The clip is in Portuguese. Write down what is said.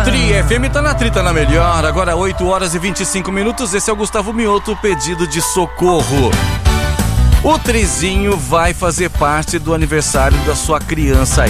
Tri FM tá na trita na melhor. Agora 8 horas e 25 minutos. Esse é o Gustavo Mioto, pedido de socorro. O Trizinho vai fazer parte do aniversário da sua criança aí.